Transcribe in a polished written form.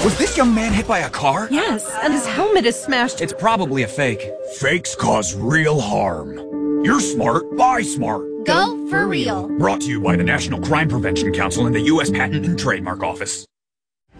Was this young man hit by a car? Yes, and his helmet is smashed. It's probably a fake. Fakes cause real harm. You're smart, buy smart. Go for real. Brought to you by the National Crime Prevention Council and the U.S. Patent and Trademark Office.